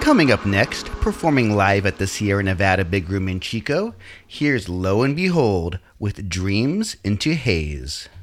Coming up next, performing live at the Sierra Nevada Big Room in Chico, here's Lo and Behold with Dreams into Haze.